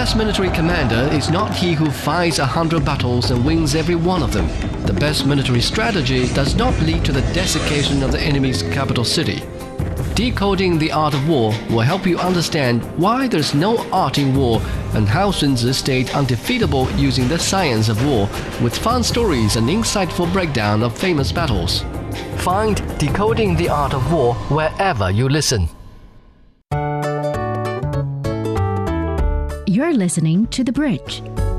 best military commander is not he who fights 100 battles and wins every one of them. The best military strategy does not lead to the desiccation of the enemy's capital city. Decoding the Art of War will help you understand why there's no art in war and how Sun Tzu stayed undefeatable using the science of war, with fun stories and insightful breakdown of famous battles. Find Decoding the Art of War wherever you listen. You're listening to The Bridge.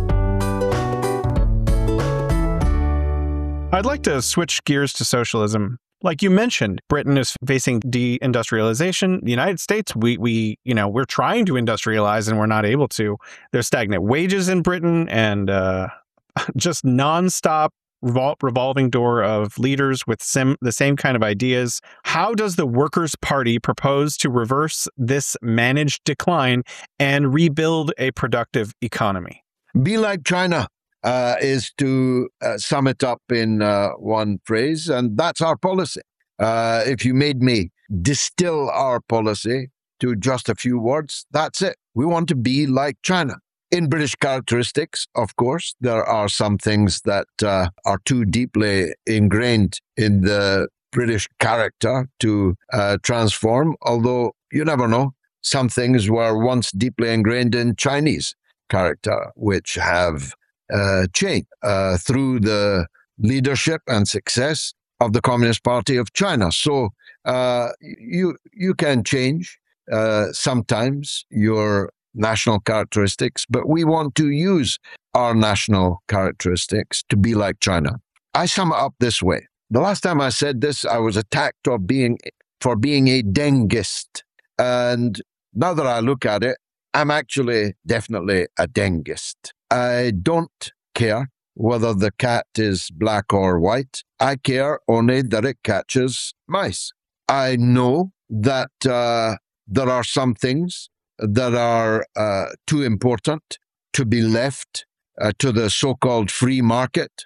I'd like to switch gears to socialism. Like you mentioned, Britain is facing deindustrialization. The United States, we're trying to industrialize and we're not able to. There's stagnant wages in Britain and just nonstop revolving door of leaders with the same kind of ideas. How does the Workers' Party propose to reverse this managed decline and rebuild a productive economy? Be like China is to sum it up in one phrase, and that's our policy. If you made me distill our policy to just a few words, that's it. We want to be like China. In British characteristics, of course, there are some things that are too deeply ingrained in the British character to transform, although you never know. Some things were once deeply ingrained in Chinese character, which have changed through the leadership and success of the Communist Party of China. So you can change sometimes your national characteristics, but we want to use our national characteristics to be like China. I sum it up this way. The last time I said this, I was attacked for being a Dengist. And now that I look at it, I'm actually definitely a Dengist. I don't care whether the cat is black or white. I care only that it catches mice. I know that there are some things that are too important to be left to the so-called free market,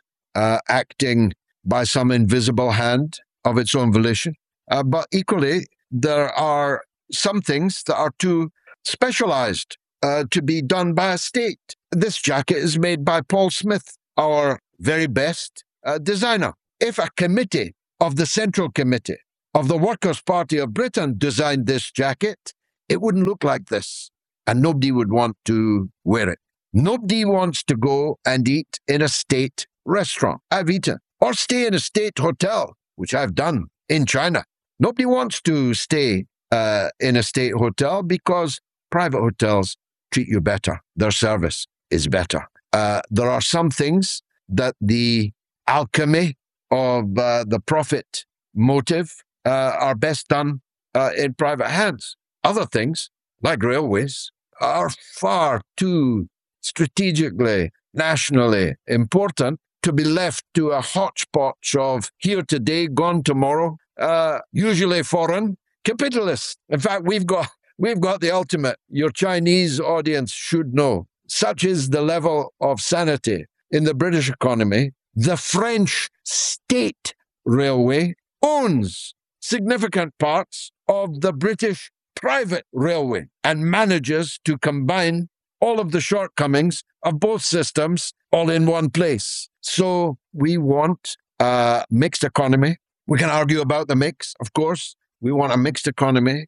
acting by some invisible hand of its own volition. But equally, there are some things that are too specialized to be done by a state. This jacket is made by Paul Smith, our very best designer. If a committee of the Central Committee of the Workers' Party of Britain designed this jacket, it wouldn't look like this, and nobody would want to wear it. Nobody wants to go and eat in a state restaurant. I've eaten. Or stay in a state hotel, which I've done in China. Nobody wants to stay in a state hotel because private hotels treat you better. Their service is better. There are some things that the alchemy of the profit motive are best done in private hands. Other things, like railways, are far too strategically, nationally important to be left to a hodgepodge of here today, gone tomorrow, usually foreign capitalists. In fact, we've got the ultimate. Your Chinese audience should know. Such is the level of sanity in the British economy. The French state railway owns significant parts of the British private railway and manages to combine all of the shortcomings of both systems all in one place. So we want a mixed economy. We can argue about the mix, of course. We want a mixed economy.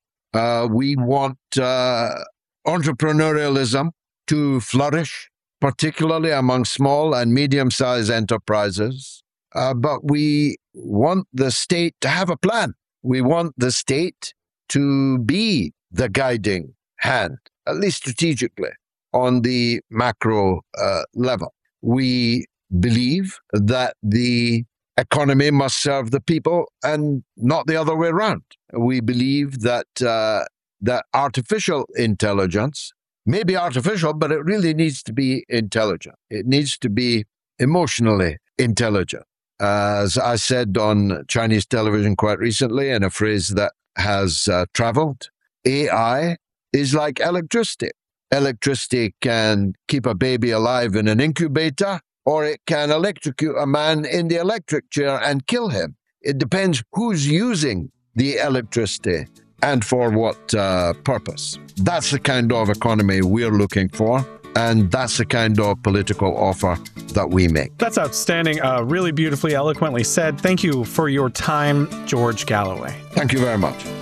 We want entrepreneurialism to flourish, particularly among small and medium-sized enterprises. But we want the state to have a plan. We want the state to be the guiding hand, at least strategically, on the macro level. We believe that the economy must serve the people and not the other way around. We believe that that artificial intelligence may be artificial, but it really needs to be intelligent. It needs to be emotionally intelligent. As I said on Chinese television quite recently, in a phrase that has traveled, AI is like electricity. Electricity can keep a baby alive in an incubator, or it can electrocute a man in the electric chair and kill him. It depends who's using the electricity and for what purpose. That's the kind of economy we're looking for. And that's the kind of political offer that we make. That's outstanding. Really beautifully, eloquently said. Thank you for your time, George Galloway. Thank you very much.